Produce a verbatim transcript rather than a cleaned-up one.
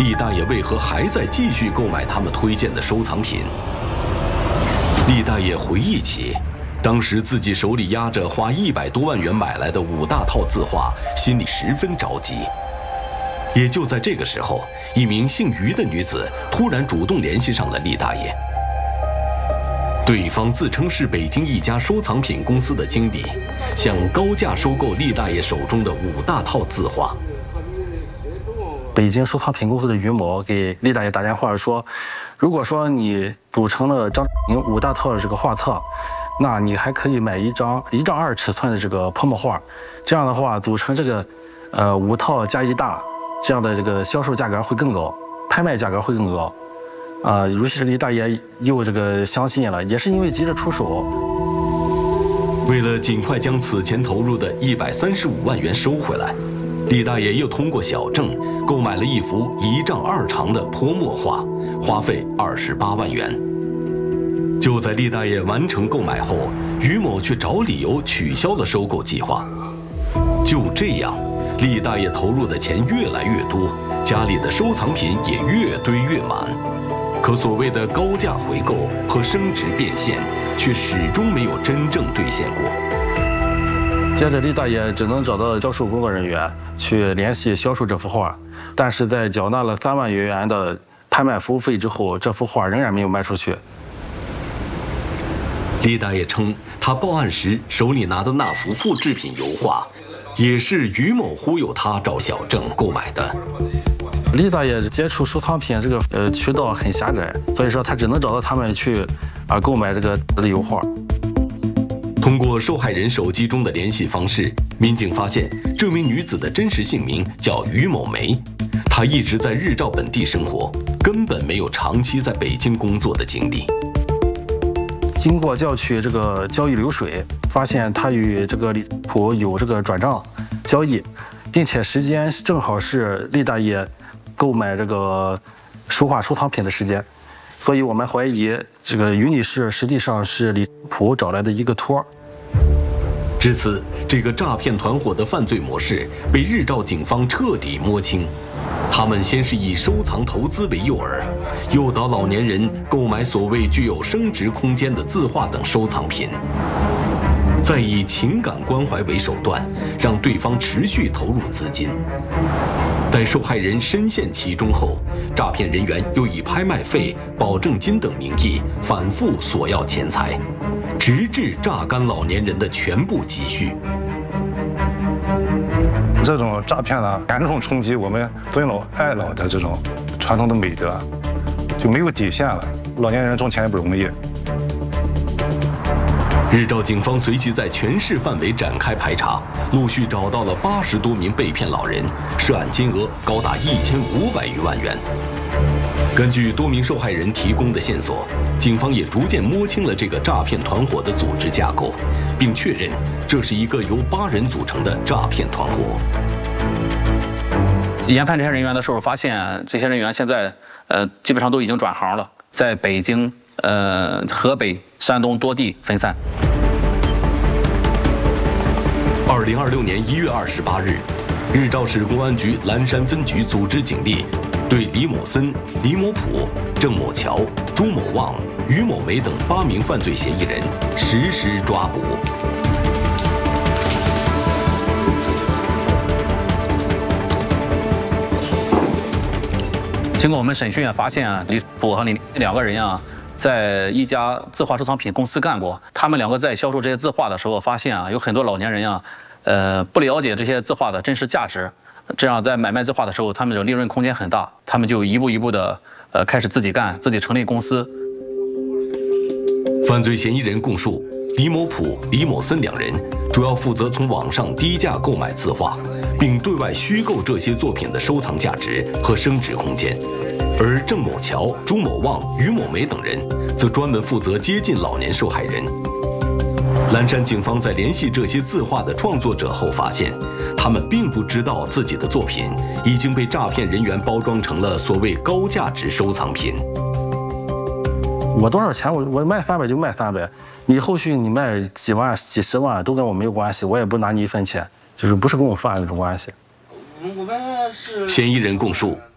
厉大爷为何还在继续购买他们推荐的收藏品？厉大爷回忆起，当时自己手里压着花一百多万元买来的五大套字画，心里十分着急。也就在这个时候，一名姓于的女子突然主动联系上了厉大爷。对方自称是北京一家收藏品公司的经理，想高价收购厉大爷手中的五大套字画。 北京收藏品公司的于某给厉大爷打电话说，如果说你组成了张五大套的这个画册，那你还可以买一张一丈二尺寸的这个泼墨画，这样的话组成这个呃五套加一大，这样的这个销售价格会更高，拍卖价格会更高。啊，尤其是厉大爷又这个相信了，也是因为急着出手。 为了尽快将此前投入的一百三十五万元收回来，厉大爷又通过小郑购买了一幅一丈二长的泼墨画，花费二十八万元。就在厉大爷完成购买后，于某却找理由取消了收购计划。就这样，厉大爷投入的钱越来越多，家里的收藏品也越堆越满。可所谓的高价回购和升值变现，却始终没有真正兑现过。 接着，厉大爷只能找到销售工作人员去联系销售这幅画，但是在缴纳了三万余元的拍卖服务费之后，这幅画仍然没有卖出去。 厉大爷称，他报案时手里拿的那幅复制品油画，也是于某忽悠他找小郑购买的。 厉大爷接触收藏品这个呃渠道很狭窄，所以说他只能找到他们去啊购买这个油画。 通过受害人手机中的联系方式，民警发现这名女子的真实姓名叫于某梅，她一直在日照本地生活，根本没有长期在北京工作的经历。 经过调取这个交易流水，发现他与这个李普有这个转账交易，并且时间正好是厉大爷购买这个书画收藏品的时间，所以我们怀疑这个于女士实际上是李普找来的一个托。 至此，这个诈骗团伙的犯罪模式被日照警方彻底摸清。他们先是以收藏投资为诱饵，诱导老年人购买所谓具有升值空间的字画等收藏品，再以情感关怀为手段，让对方持续投入资金。待受害人深陷其中后，诈骗人员又以拍卖费、保证金等名义反复索要钱财，直至榨干老年人的全部积蓄。 这种诈骗呢，严重冲击我们尊老爱老的这种传统的美德，就没有底线了。老年人挣钱也不容易。 日照警方随即在全市范围展开排查，陆续找到了八十多名被骗老人，涉案金额高达一千五百余万元。根据多名受害人提供的线索，警方也逐渐摸清了这个诈骗团伙的组织架构，并确认这是一个由八人组成的诈骗团伙。 研判这些人员的时候，发现这些人员现在呃基本上都已经转行了，在北京、呃河北、山东多地分散。 二零二六年一月二十八日，日照市公安局蓝山分局组织警力，对李某森、李某普、郑某桥、朱某旺、于某梅等八名犯罪嫌疑人实施抓捕。 经过我们审讯啊，发现啊，李普和李两个人啊，在一家字画收藏品公司干过。他们两个在销售这些字画的时候，发现啊，有很多老年人啊，呃，不了解这些字画的真实价值。这样在买卖字画的时候，他们的利润空间很大，他们就一步一步的，呃，开始自己干，自己成立公司。 犯罪嫌疑人供述，李某普、李某森两人主要负责从网上低价购买字画，并对外虚构这些作品的收藏价值和升值空间。而郑某桥、朱某旺、于某梅等人则专门负责接近老年受害人。蓝山警方在联系这些字画的创作者后发现，他们并不知道自己的作品已经被诈骗人员包装成了所谓高价值收藏品。 我多少钱，我我卖三百就卖三百，你后续你卖几万、几十万都跟我没有关系，我也不拿你一分钱，就是不是跟我贩那种关系。 嫌疑人供述，